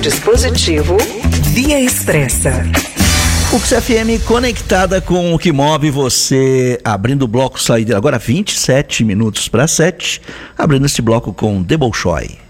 dispositivo Via Expressa. Fux FM conectada com o que move você, abrindo o bloco saideira, agora 27 minutos para 7, abrindo esse bloco com The Bolshoi.